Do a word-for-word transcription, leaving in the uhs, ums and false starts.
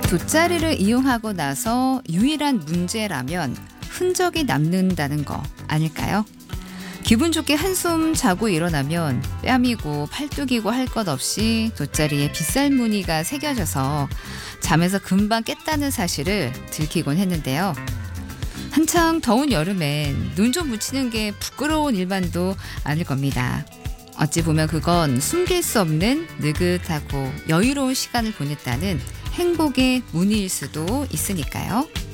돗자리를 이용하고 나서 유일한 문제라면 흔적이 남는다는 거 아닐까요? 기분 좋게 한숨 자고 일어나면 뺨이고 팔뚝이고 할 것 없이 돗자리에 빗살무늬가 새겨져서 잠에서 금방 깼다는 사실을 들키곤 했는데요. 한창 더운 여름엔 눈 좀 묻히는 게 부끄러운 일만도 아닐 겁니다. 어찌 보면 그건 숨길 수 없는 느긋하고 여유로운 시간을 보냈다는 행복의 문의일 수도 있으니까요.